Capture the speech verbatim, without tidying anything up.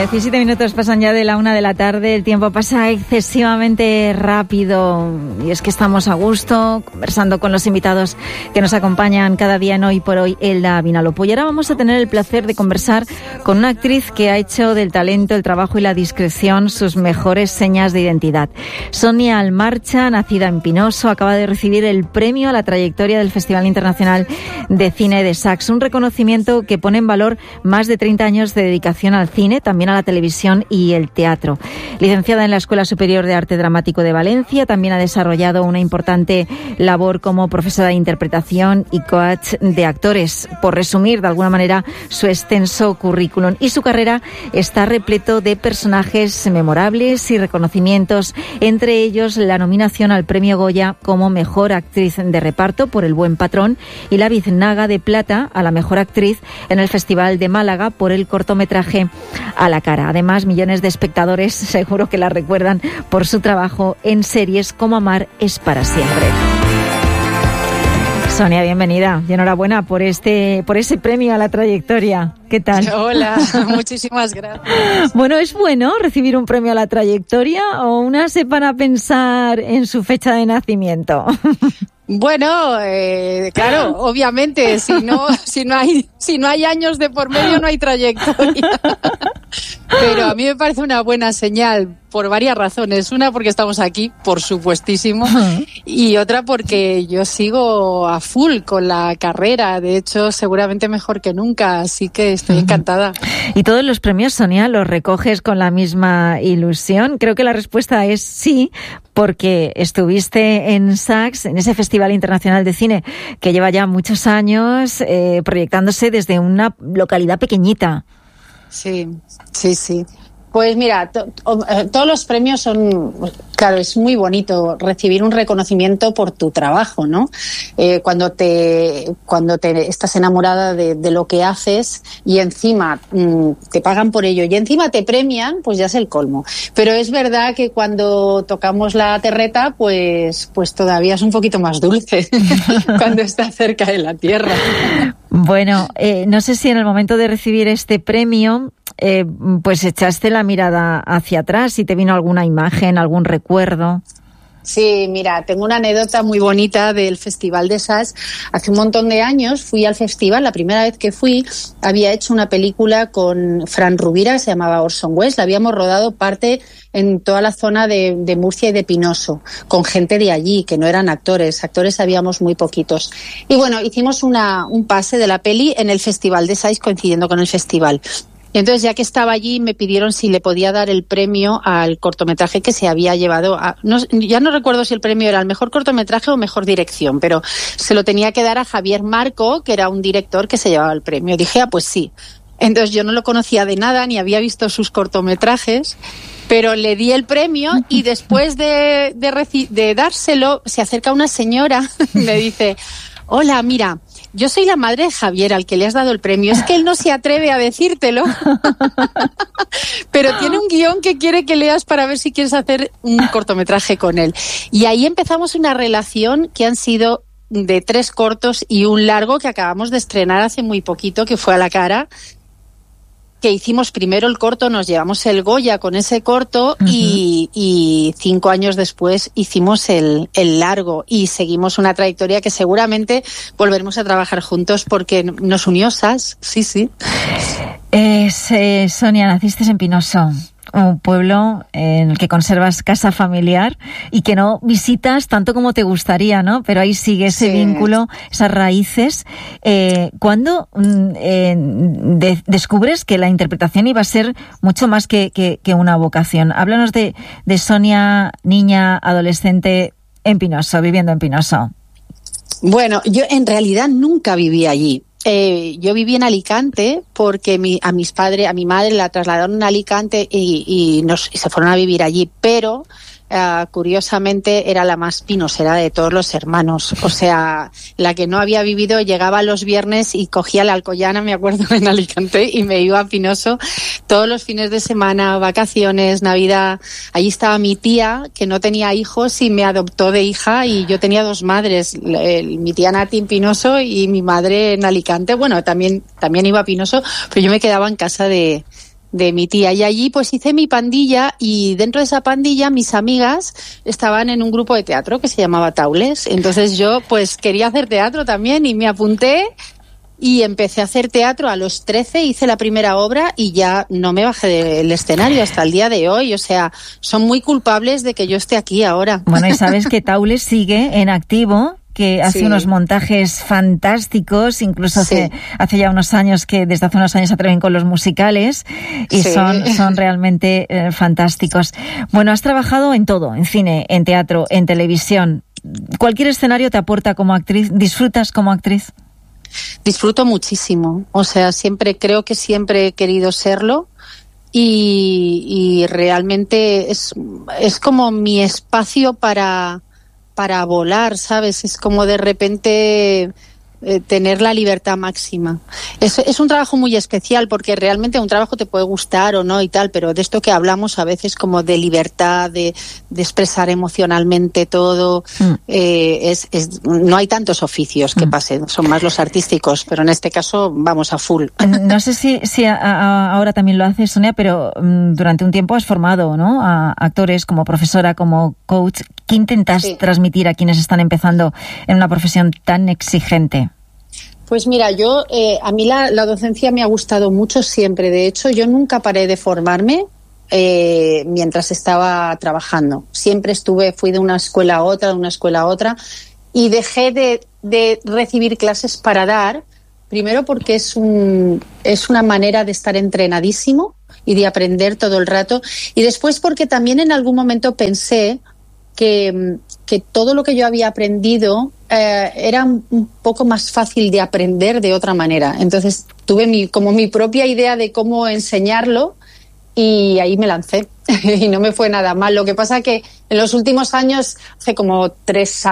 diecisiete minutos pasan ya de la una de la tarde. El tiempo pasa excesivamente rápido y es que estamos a gusto conversando con los invitados que nos acompañan cada día en Hoy por Hoy, Elda Vinalopó. Y ahora vamos a tener el placer de conversar con una actriz que ha hecho del talento, el trabajo y la discreción sus mejores señas de identidad. Sonia Almarcha, nacida en Pinoso, acaba de recibir el premio a la trayectoria del Festival Internacional de Cine de Sachs, un reconocimiento que pone en valor más de treinta años de dedicación al cine, también a la televisión y el teatro. Licenciada en la Escuela Superior de Arte Dramático de Valencia, también ha desarrollado una importante labor como profesora de interpretación y coach de actores, por resumir de alguna manera su extenso currículum. Y su carrera está repleto de personajes memorables y reconocimientos, entre ellos la nominación al Premio Goya como Mejor Actriz de Reparto por El Buen Patrón y la Biznaga de Plata a la Mejor Actriz en el Festival de Málaga por el cortometraje A la cara. Además, millones de espectadores seguro que la recuerdan por su trabajo en series como Amar es para siempre. Sonia, bienvenida y enhorabuena por este, por ese premio a la trayectoria. ¿Qué tal? Hola, muchísimas gracias. Bueno, ¿es bueno recibir un premio a la trayectoria o unas se van a pensar en su fecha de nacimiento? Bueno, eh, claro, obviamente, si no, si no hay, si no hay años de por medio, no hay trayectoria. Pero a mí me parece una buena señal por varias razones. Una, porque estamos aquí, por supuestísimo, y otra porque yo sigo a full con la carrera. De hecho, seguramente mejor que nunca, así que estoy encantada. ¿Y todos los premios, Sonia, los recoges con la misma ilusión? Creo que la respuesta es sí, porque estuviste en Sachs, en ese Festival Internacional de Cine que lleva ya muchos años eh, proyectándose desde una localidad pequeñita. Sí, sí, sí. Pues mira, to, to, todos los premios son, claro, es muy bonito recibir un reconocimiento por tu trabajo, ¿no? Eh, cuando te, cuando te estás enamorada de, de lo que haces y encima mmm, te pagan por ello y encima te premian, pues ya es el colmo. Pero es verdad que cuando tocamos la terreta, pues, pues todavía es un poquito más dulce cuando está cerca de la tierra. Bueno, eh, no sé si en el momento de recibir este premio, eh, pues echaste la mirada hacia atrás y te vino alguna imagen, algún recuerdo. Sí, mira, tengo una anécdota muy bonita del Festival de Sachs. Hace un montón de años fui al festival, la primera vez que fui había hecho una película con Fran Rubira, se llamaba Orson Welles, la habíamos rodado parte en toda la zona de, de Murcia y de Pinoso, con gente de allí, que no eran actores, actores habíamos muy poquitos. Y bueno, hicimos una, un pase de la peli en el Festival de Sachs coincidiendo con el festival. Y entonces, ya que estaba allí, me pidieron si le podía dar el premio al cortometraje que se había llevado a... No, ya no recuerdo si el premio era el mejor cortometraje o mejor dirección, pero se lo tenía que dar a Javier Marco, que era un director que se llevaba el premio. Dije, ah, pues sí. Entonces, yo no lo conocía de nada, ni había visto sus cortometrajes, pero le di el premio y después de, de, reci- de dárselo, se acerca una señora y me dice, hola, mira... Yo soy la madre de Javier, al que le has dado el premio. Es que él no se atreve a decírtelo, pero tiene un guión que quiere que leas para ver si quieres hacer un cortometraje con él. Y ahí empezamos una relación que han sido de tres cortos y un largo que acabamos de estrenar hace muy poquito, que fue A la cara, que hicimos primero el corto, nos llevamos el Goya con ese corto uh-huh. y, y cinco años después hicimos el, el largo y seguimos una trayectoria que seguramente volveremos a trabajar juntos porque nos unió Sachs, sí, sí. Es, eh, Sonia, naciste en Pinoso, un pueblo en el que conservas casa familiar y que no visitas tanto como te gustaría, ¿no? Pero ahí sigue ese sí. vínculo, esas raíces. Eh, ¿Cuándo eh, de, descubres que la interpretación iba a ser mucho más que, que, que una vocación? Háblanos de, de Sonia, niña, adolescente en Pinoso, viviendo en Pinoso. Bueno, yo en realidad nunca viví allí. Eh, yo viví en Alicante porque mi, a mis padres, a mi madre la trasladaron a Alicante y, y, nos, y se fueron a vivir allí, pero uh, curiosamente era la más pinosera de todos los hermanos. O sea, la que no había vivido llegaba los viernes y cogía la Alcoyana, me acuerdo, en Alicante, y me iba a Pinoso todos los fines de semana, vacaciones, Navidad. Allí estaba mi tía, que no tenía hijos y me adoptó de hija, y yo tenía dos madres, el, mi tía Nati en Pinoso y mi madre en Alicante. Bueno, también, también iba a Pinoso, pero yo me quedaba en casa de de mi tía. Y allí pues hice mi pandilla y dentro de esa pandilla mis amigas estaban en un grupo de teatro que se llamaba Taules. Entonces yo pues quería hacer teatro también y me apunté y empecé a hacer teatro a los trece, hice la primera obra y ya no me bajé del escenario hasta el día de hoy. O sea, son muy culpables de que yo esté aquí ahora. Bueno, y sabes que Taules sigue en activo, que hace sí. unos montajes fantásticos, incluso sí. hace, hace ya unos años que desde hace unos años se atreven con los musicales y sí. son, son realmente eh, fantásticos. Bueno, has trabajado en todo, en cine, en teatro, en televisión. ¿Cualquier escenario te aporta como actriz? ¿Disfrutas como actriz? Disfruto muchísimo, o sea, siempre creo que siempre he querido serlo y, y realmente es, es como mi espacio para, para volar, ¿sabes? Es como de repente eh, tener la libertad máxima. Es, es un trabajo muy especial porque realmente un trabajo te puede gustar o no y tal, pero de esto que hablamos a veces como de libertad, de, de expresar emocionalmente todo, mm. eh, es, es, no hay tantos oficios que mm. pasen, son más los artísticos, pero en este caso vamos a full. No sé si, si a, a, ahora también lo haces, Sonia, pero um, durante un tiempo has formado, ¿no?, a actores como profesora, como coach. ¿Qué intentas sí. transmitir a quienes están empezando en una profesión tan exigente? Pues mira, yo eh, a mí la, la docencia me ha gustado mucho siempre. De hecho, yo nunca paré de formarme eh, mientras estaba trabajando. Siempre estuve, fui de una escuela a otra, de una escuela a otra, y dejé de, de recibir clases para dar. Primero porque es un es una manera de estar entrenadísimo y de aprender todo el rato. Y después porque también en algún momento pensé que, que todo lo que yo había aprendido eh, era un poco más fácil de aprender de otra manera. Entonces tuve mi, como mi propia idea de cómo enseñarlo y ahí me lancé y no me fue nada mal. Lo que pasa que en los últimos años, hace como tres años,